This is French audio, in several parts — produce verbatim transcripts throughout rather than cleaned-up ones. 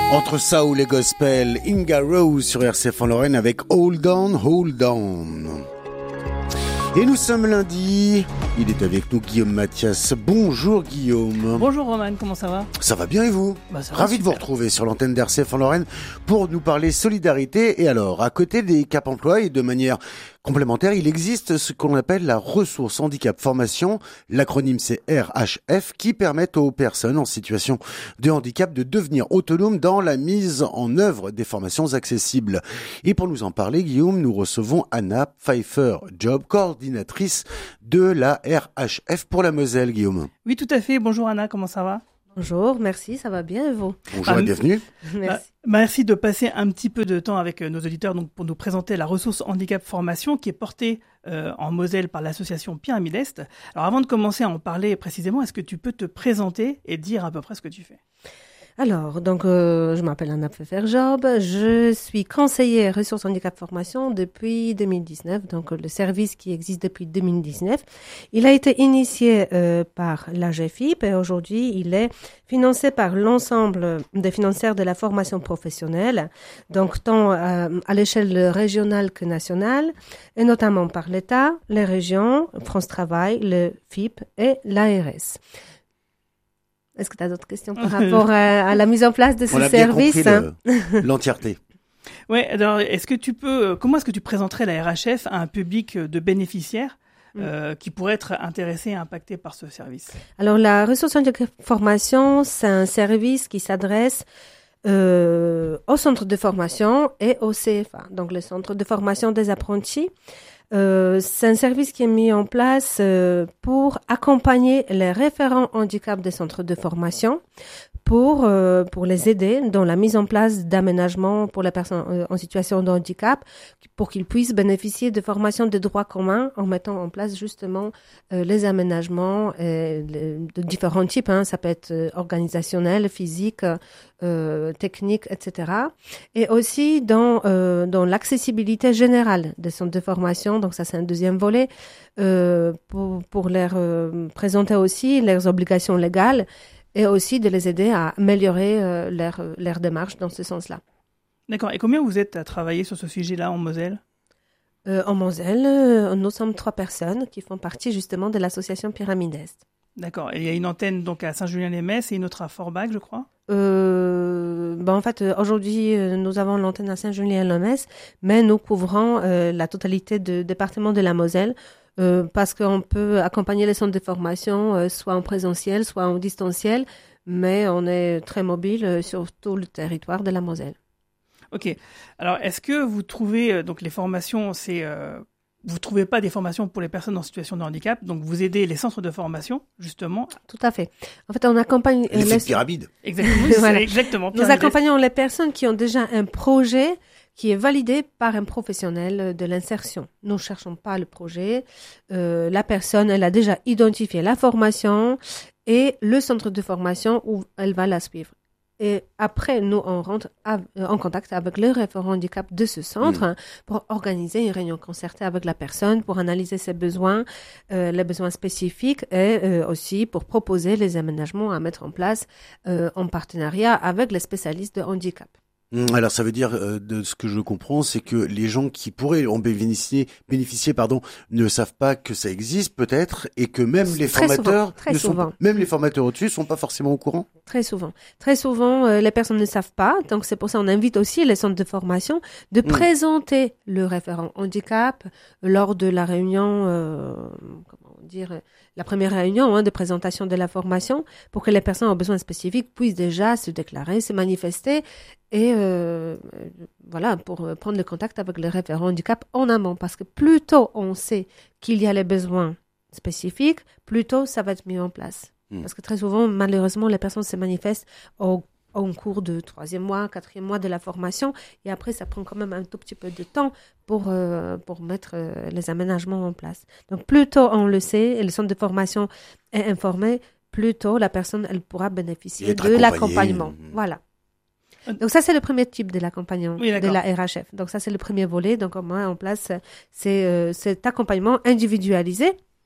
Entre ça ou les gospels, Inga Rose sur R C F en Lorraine avec Hold On, Hold On. Et nous sommes lundi, il est avec nous Guillaume Mathias. Bonjour Guillaume. Bonjour Roman, comment ça va? Ça va bien et vous? Bah, ça va Ravi super. de vous retrouver sur l'antenne d'R C F en Lorraine pour nous parler solidarité. Et alors, à côté des Cap Emploi et de manière complémentaire, il existe ce qu'on appelle la ressource handicap formation. L'acronyme c'est R H F qui permet aux personnes en situation de handicap de devenir autonomes dans la mise en œuvre des formations accessibles. Et pour nous en parler, Guillaume, nous recevons Anna Pfeiffer-Job, coordinatrice de la R H F pour la Moselle, Guillaume. Oui, tout à fait. Bonjour Anna, comment ça va? Bonjour, merci, ça va bien et vous? Bonjour Ah, et bienvenue. Merci. Bah, merci de passer un petit peu de temps avec euh, nos auditeurs donc, pour nous présenter la ressource handicap formation qui est portée euh, en Moselle par l'association Pyramide Est. Alors avant de commencer à en parler précisément, est-ce que tu peux te présenter et dire à peu près ce que tu fais? Alors, donc, euh, je m'appelle Anna Pfeiffer-Job, je suis conseillère ressources handicap formation depuis deux mille dix-neuf, donc le service qui existe depuis deux mille dix-neuf. Il a été initié euh, par l'A G F I P et aujourd'hui il est financé par l'ensemble des financières de la formation professionnelle, donc tant euh, à l'échelle régionale que nationale, et notamment par l'État, les régions, France Travail, le F I P et l'A R S. Est-ce que tu as d'autres questions par rapport à, à la mise en place de ce On a service? bien compris le- l'entièreté. Ouais, alors est-ce que tu peux, comment est-ce que tu présenterais la R H F à un public de bénéficiaires euh, qui pourraient être intéressés et impactés par ce service? Alors, la ressource handicap formation, c'est un service qui s'adresse euh, au centre de formation et au C F A, donc le centre de formation des apprentis. Euh, c'est un service qui est mis en place euh, pour accompagner les référents handicap des centres de formation, pour euh, pour les aider dans la mise en place d'aménagements pour les personnes euh, en situation de handicap, pour qu'ils puissent bénéficier de formations de droit commun en mettant en place justement euh, les aménagements euh, les- de différents types. Hein. Ça peut être euh, organisationnel, physique, euh, technique, et cetera. Et aussi dans euh, dans l'accessibilité générale des centres de formation. Donc ça, c'est un deuxième volet euh, pour pour leur euh, présenter aussi leurs obligations légales et aussi de les aider à améliorer euh, leur leur démarche dans ce sens-là. D'accord. Et combien vous êtes à travailler sur ce sujet-là en Moselle? Euh, en Moselle, euh, nous sommes trois personnes qui font partie justement de l'association Pyramide Est. D'accord. Et il y a une antenne donc à Saint-Julien-les-Metz et une autre à Forbach, je crois? Euh, ben en fait, euh, aujourd'hui, euh, nous avons l'antenne à Saint-Julien-les-Metz, mais nous couvrons euh, la totalité du département de la Moselle euh, parce qu'on peut accompagner les centres de formation euh, soit en présentiel, soit en distanciel, mais on est très mobile euh, sur tout le territoire de la Moselle. Ok. Alors, est-ce que vous trouvez, euh, donc les formations, c'est, euh, vous trouvez pas des formations pour les personnes en situation de handicap, donc vous aidez les centres de formation, justement. Tout à fait. En fait, on accompagne euh, L'effet les- de pyramide. Exactement. Oui, c'est Voilà. exactement. Nous Pyramide Est. accompagnons les personnes qui ont déjà un projet qui est validé par un professionnel de l'insertion. Nous ne cherchons pas le projet. Euh, la personne, elle a déjà identifié la formation et le centre de formation où elle va la suivre. Et après, nous, on rentre av- euh, en contact avec le référent handicap de ce centre hein, pour organiser une réunion concertée avec la personne, pour analyser ses besoins, euh, les besoins spécifiques et euh, aussi pour proposer les aménagements à mettre en place euh, en partenariat avec les spécialistes de handicap. Hum, Alors ça veut dire, euh, de ce que je comprends, c'est que les gens qui pourraient en bénéficier, bénéficier pardon, ne savent pas que ça existe peut-être, et que même les Très formateurs, souvent, très ne sont souvent. pas- même les formateurs au-dessus, sont pas forcément au courant. Très souvent. Très souvent, euh, les personnes ne savent pas. Donc, c'est pour ça qu'on invite aussi les centres de formation de présenter le référent handicap lors de la réunion, euh, comment dire, la première réunion hein, de présentation de la formation pour que les personnes aux besoins spécifiques puissent déjà se déclarer, se manifester et euh, voilà, pour euh, prendre le contact avec le référent handicap en amont. Parce que plus tôt on sait qu'il y a les besoins spécifiques, plus tôt ça va être mis en place. Mm. Parce que très souvent, malheureusement, les personnes se manifestent au, au cours de troisième mois, quatrième mois de la formation. Et après, ça prend quand même un tout petit peu de temps pour, euh, pour mettre euh, les aménagements en place. Donc, plus tôt on le sait et le centre de formation est informé, plus tôt la personne, elle pourra bénéficier Être de accompagnée. l'accompagnement. Voilà. Donc ça, c'est le premier type de l'accompagnement Oui, de d'accord. la R H F. Donc ça, c'est le premier volet. Donc on met en place c'est, euh, cet accompagnement individualisé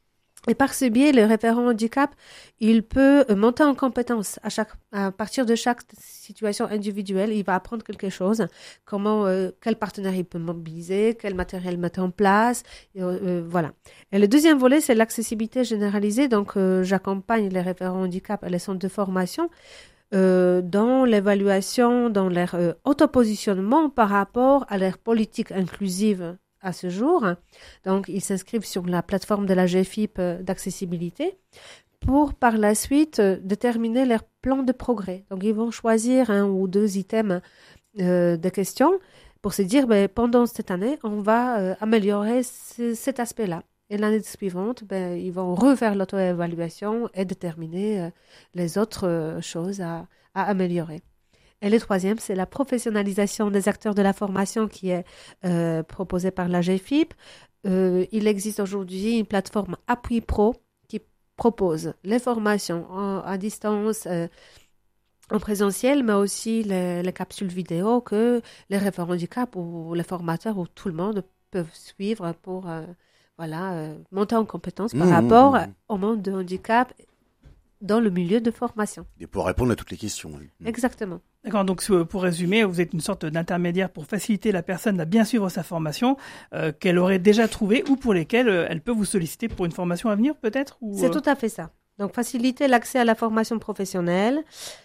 Et par ce biais, le référent handicap, il peut monter en compétence à chaque, à partir de chaque situation individuelle. Il va apprendre quelque chose, comment, euh, quel partenaire il peut mobiliser, quel matériel mettre en place, et, euh, voilà. Et le deuxième volet, c'est l'accessibilité généralisée. Donc, euh, j'accompagne les référents handicap et les centres de formation euh, dans l'évaluation, dans leur euh, autopositionnement par rapport à leur politique inclusive à ce jour. Donc, ils s'inscrivent sur la plateforme de la G F I P d'accessibilité pour, par la suite, déterminer leur plan de progrès. Donc, ils vont choisir un ou deux items euh, de questions pour se dire, ben, pendant cette année, on va euh, améliorer ce, cet aspect-là. Et l'année suivante, ben, ils vont refaire l'auto-évaluation et déterminer euh, les autres euh, choses à, à améliorer. Et le troisième, c'est la professionnalisation des acteurs de la formation qui est euh, proposée par la G F I P. Euh, il existe aujourd'hui une plateforme Appui Pro qui propose les formations en, à distance, euh, en présentiel, mais aussi les, les capsules vidéo que les référents handicap ou les formateurs ou tout le monde peuvent suivre pour euh, voilà, euh, monter en compétence par mmh, rapport mmh. au monde de handicap dans le milieu de formation. Et pour répondre à toutes les questions. Oui. Exactement. D'accord, donc pour résumer, vous êtes une sorte d'intermédiaire pour faciliter la personne à bien suivre sa formation euh, qu'elle aurait déjà trouvée ou pour lesquelles euh, elle peut vous solliciter pour une formation à venir peut-être ou, C'est euh... tout à fait ça. Donc faciliter l'accès à la formation professionnelle,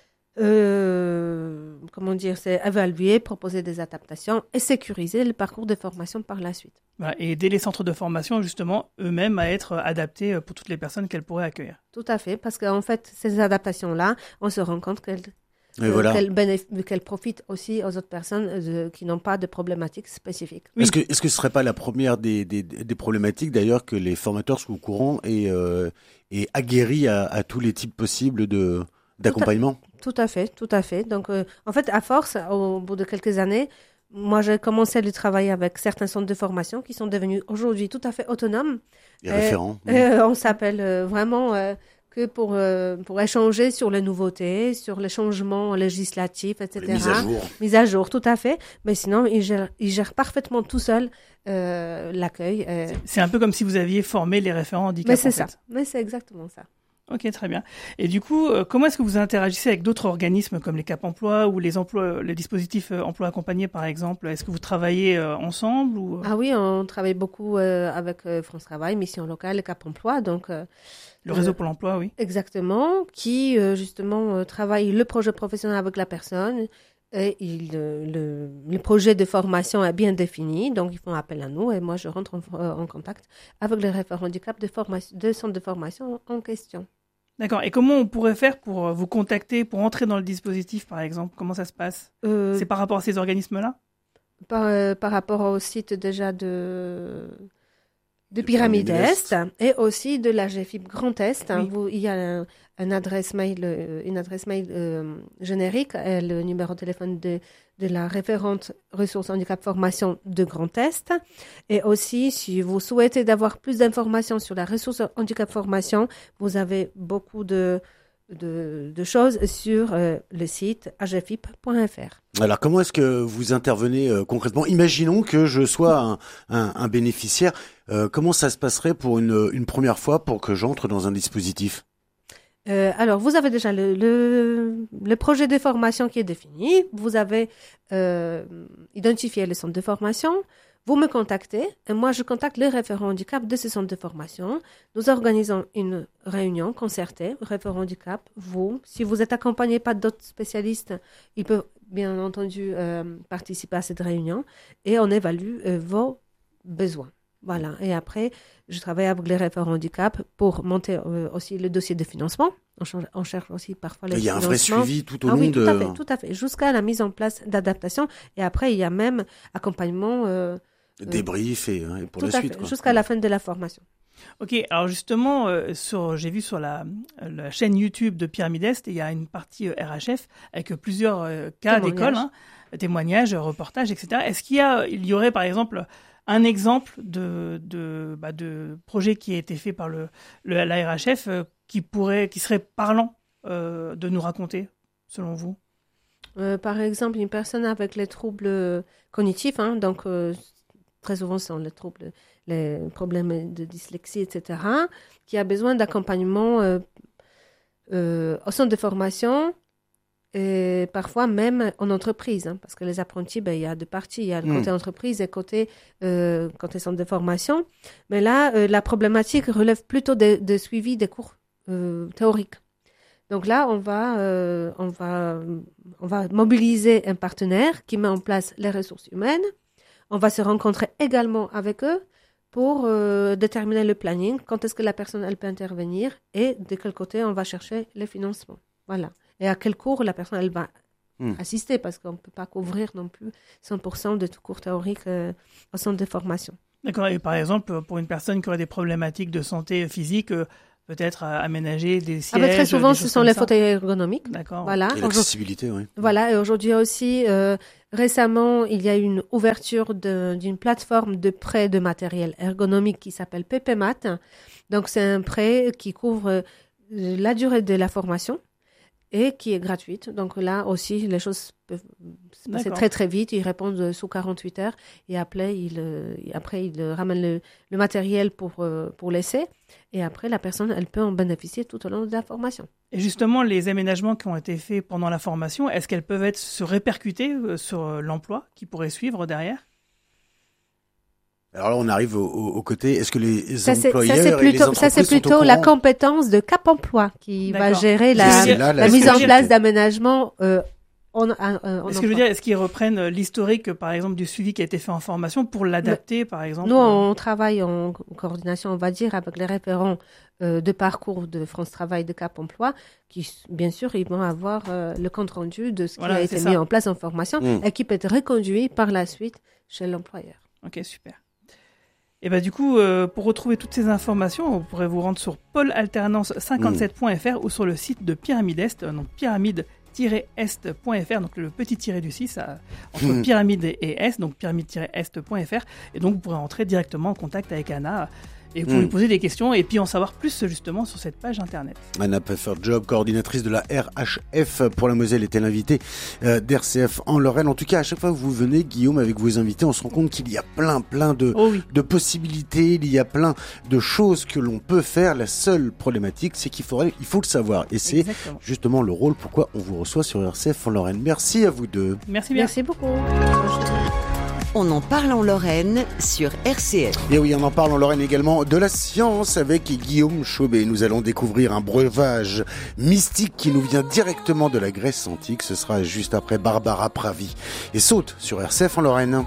euh, comment dire, c'est évaluer, proposer des adaptations et sécuriser le parcours de formation par la suite. Voilà, et aider les centres de formation justement eux-mêmes à être adaptés pour toutes les personnes qu'elles pourraient accueillir. Tout à fait, parce qu'en fait, ces adaptations-là, on se rend compte qu'elles Euh, voilà. qu'elle, bénéf- qu'elle profite aussi aux autres personnes euh, qui n'ont pas de problématiques spécifiques. Oui. Est-ce que est-ce que ce serait pas la première des des, des problématiques d'ailleurs que les formateurs soient au courant et euh, et aguerris à, à tous les types possibles de d'accompagnement? Tout à, tout à fait, tout à fait. Donc euh, en fait, à force, au bout de quelques années, moi j'ai commencé à travailler avec certains centres de formation qui sont devenus aujourd'hui tout à fait autonomes. Et référents. Et, euh, on s'appelle euh, vraiment euh, que pour, euh, pour échanger sur les nouveautés, sur les changements législatifs, et cetera. Les mises à jour. Mise à jour, tout à fait. Mais sinon, ils gèrent, ils gèrent parfaitement tout seuls euh, l'accueil. Euh... C'est, c'est un peu comme si vous aviez formé les référents handicap. Mais c'est en ça. fait. Mais c'est exactement ça. Ok, très bien. Et du coup, euh, comment est-ce que vous interagissez avec d'autres organismes comme les Cap Emploi ou les emplois, les dispositifs euh, emploi accompagné par exemple? Est-ce que vous travaillez euh, ensemble ou... Ah oui, on travaille beaucoup euh, avec euh, France Travail, Mission Locale et Cap Emploi. Donc, euh, le réseau euh, pour l'emploi, oui. Exactement, qui euh, justement euh, travaille le projet professionnel avec la personne. Et il, le, le projet de formation est bien défini, donc ils font appel à nous et moi je rentre en, en contact avec les référents handicap de, formation, de centre de formation en question. D'accord. Et comment on pourrait faire pour vous contacter, pour entrer dans le dispositif, par exemple? Comment ça se passe? euh, C'est par rapport à ces organismes-là? par, euh, par rapport au site déjà de, de Pyramide Est et aussi de la G F I P Grand Est. Oui. Vous, il y a un, un adresse mail, une adresse mail euh, générique, et le numéro de téléphone de, de la référente ressources handicap formation de Grand Est. Et aussi, si vous souhaitez d'avoir plus d'informations sur la ressource handicap formation, vous avez beaucoup de, de, de choses sur euh, le site a g f i p point f r. Alors, comment est-ce que vous intervenez euh, concrètement? Imaginons que je sois un, un, un bénéficiaire. Euh, comment ça se passerait pour une, une première fois pour que j'entre dans un dispositif? Euh, alors, vous avez déjà le, le, le projet de formation qui est défini. Vous avez euh, identifié le centre de formation. Vous me contactez et moi, je contacte le référent handicap de ce centre de formation. Nous organisons une réunion concertée, référent handicap, vous. Si vous êtes accompagné par d'autres spécialistes, ils peuvent bien entendu euh, participer à cette réunion et on évalue euh, vos besoins. Voilà. Et après, je travaille avec les référents handicap pour monter euh, aussi le dossier de financement. On, change, on cherche aussi parfois les financements. Il y a un vrai suivi tout au ah, long oui, de... tout à fait, tout à fait. Jusqu'à la mise en place d'adaptation. Et après, il y a même accompagnement... Euh, débrief et, et pour tout la à suite. Fait, quoi. Jusqu'à la fin de la formation. Ok, alors justement, euh, sur, j'ai vu sur la, la chaîne YouTube de Pyramide Est, il y a une partie euh, R H F avec plusieurs euh, cas d'école, hein, témoignages, reportages, et cetera. Est-ce qu'il y a, il y aurait par exemple un exemple de, de, bah, de projet qui a été fait par le, le, la R H F euh, qui pourrait, qui serait parlant euh, de nous raconter, selon vous? euh, Par exemple, une personne avec les troubles cognitifs, hein, donc euh, très souvent, ce sont les troubles les problèmes de dyslexie, et cetera, qui a besoin d'accompagnement euh, euh, au centre de formation et parfois même en entreprise, hein, parce que les apprentis, ben, il y a deux parties, il y a le côté mmh. entreprise et côté, euh, côté centre de formation. Mais là, euh, la problématique relève plutôt de, de suivi des cours euh, théoriques. Donc là, on va, euh, on va, on va mobiliser un partenaire qui met en place les ressources humaines. On va se rencontrer également avec eux pour euh, déterminer le planning, quand est-ce que la personne elle peut intervenir et de quel côté on va chercher le financement. Voilà. Et à quel cours la personne elle va mmh. assister, parce qu'on ne peut pas couvrir non plus cent pour cent de tout cours théorique euh, au centre de formation. D'accord. Et par exemple, pour une personne qui aurait des problématiques de santé physique, euh, peut-être euh, aménager des sièges. Ah ben très souvent, ce sont les fauteuils ergonomiques. D'accord. Voilà. Et l'accessibilité, oui. Voilà. Et aujourd'hui aussi, euh, récemment, il y a eu une ouverture de, d'une plateforme de prêt de matériel ergonomique qui s'appelle P P Mat. Donc, c'est un prêt qui couvre euh, la durée de la formation et qui est gratuite. Donc là aussi, les choses peuvent se passer très très vite. Ils répondent sous quarante-huit heures et après, ils, euh, après, ils ramènent le, le matériel pour, euh, pour l'essai. Et après, la personne, elle peut en bénéficier tout au long de la formation. Et justement, les aménagements qui ont été faits pendant la formation, est-ce qu'elles peuvent être, se répercuter sur l'emploi qui pourrait suivre derrière ? Alors là, on arrive au, au, au côté, est-ce que les ça, employeurs ça, c'est plutôt, et les entreprises ça, c'est plutôt la compétence de Cap Emploi qui D'accord. va gérer la, la, la, la mise en place d'aménagements euh, en, en, en Est-ce que je veux dire, est-ce qu'ils reprennent l'historique, par exemple, du suivi qui a été fait en formation pour l'adapter, Mais, par exemple ? Nous, on travaille en coordination, on va dire, avec les référents euh, de parcours de France Travail, de Cap Emploi, qui, bien sûr, ils vont avoir euh, le compte-rendu de ce qui voilà, a été mis ça. en place en formation mmh. et qui peut être reconduit par la suite chez l'employeur. Ok, super. Et bah du coup, euh, pour retrouver toutes ces informations, vous pourrez vous rendre sur pôle alternance cinquante-sept point f r mmh. ou sur le site de Pyramide Est, donc pyramide tiret est point f r, donc le petit tiré du six à, entre mmh. pyramide et est, donc pyramide tiret est point f r, et donc vous pourrez entrer directement en contact avec Anna et vous pouvez mmh. lui poser des questions et puis en savoir plus justement sur cette page internet. Anna Pfeffer-Job, coordinatrice de la R H F pour la Moselle, était l'invitée euh, d'R C F en Lorraine. En tout cas, à chaque fois que vous venez, Guillaume, avec vos invités, on se rend compte qu'il y a plein, plein de, oh oui. de possibilités, il y a plein de choses que l'on peut faire. La seule problématique, c'est qu'il faudrait, il faut le savoir. Et c'est Exactement. justement le rôle pourquoi on vous reçoit sur R C F en Lorraine. Merci à vous deux. Merci bien. Merci beaucoup. On en parle en Lorraine sur R C F. Et oui, on en parle en Lorraine également de la science avec Guillaume Chauvet. Nous allons découvrir un breuvage mystique qui nous vient directement de la Grèce antique. Ce sera juste après Barbara Pravi. Et saute sur R C F en Lorraine.